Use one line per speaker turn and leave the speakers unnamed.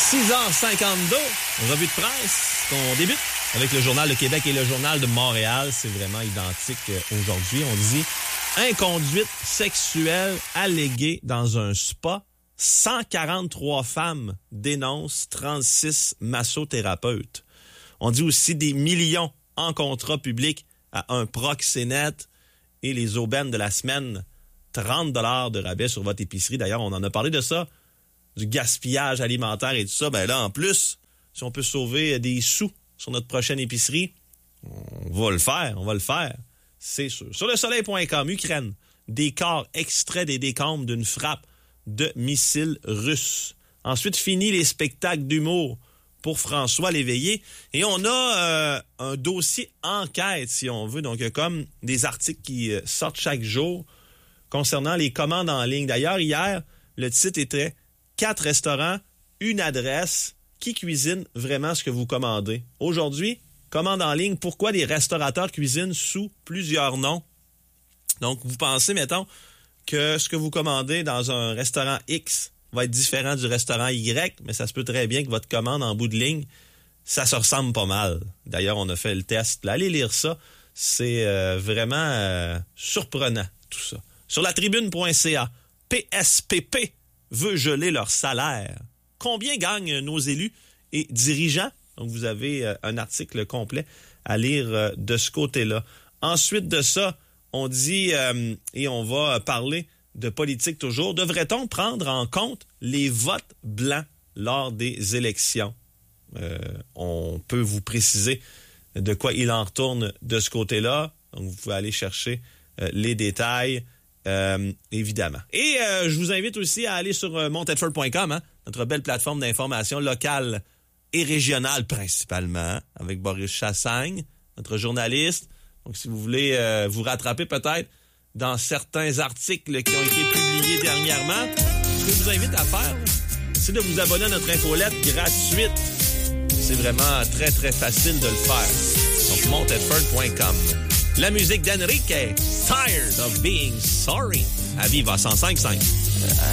6h52, revue de presse qu'on débute avec le Journal de Québec et le Journal de Montréal. C'est vraiment identique aujourd'hui. On dit inconduite sexuelle alléguée dans un spa. 143 femmes dénoncent 36 massothérapeutes. On dit aussi des millions en contrat public à un proxénète et les aubaines de la semaine, 30 $ de rabais sur votre épicerie. D'ailleurs, on en a parlé de ça, du gaspillage alimentaire et tout ça. Ben là, en plus, si on peut sauver des sous sur notre prochaine épicerie, on va le faire, c'est sûr. Sur le soleil.com, Ukraine, des corps extraits des décombres d'une frappe de missiles russes. Ensuite, fini les spectacles d'humour pour François Léveillé. Et on a un dossier enquête, si on veut. Donc, comme des articles qui sortent chaque jour concernant les commandes en ligne. D'ailleurs, hier, le titre était « 4 restaurants, une adresse qui cuisine vraiment ce que vous commandez ». Aujourd'hui, commande en ligne, pourquoi les restaurateurs cuisinent sous plusieurs noms? Donc, vous pensez, mettons, que ce que vous commandez dans un restaurant X va être différent du restaurant Y, mais ça se peut très bien que votre commande en bout de ligne, ça se ressemble pas mal. D'ailleurs, on a fait le test. Là, allez lire ça. C'est vraiment surprenant, tout ça. Sur latribune.ca, PSPP veut geler leur salaire. Combien gagnent nos élus et dirigeants? Donc, vous avez un article complet à lire de ce côté-là. Ensuite de ça, on dit, et on va parler de politique toujours, devrait-on prendre en compte les votes blancs lors des élections? On peut vous préciser de quoi il en retourne de ce côté-là. Donc, vous pouvez aller chercher les détails, évidemment. Et je vous invite aussi à aller sur montedford.com, notre belle plateforme d'information locale et régionale principalement, avec Boris Chassagne, notre journaliste. Donc, si vous voulez vous rattraper peut-être dans certains articles qui ont été publiés dernièrement, ce que je vous invite à faire, c'est de vous abonner à notre infolette gratuite. C'est vraiment très, très facile de le faire. Donc, montedford.com. La musique d'Enrique, Tired of Being Sorry, à Viva 105.5.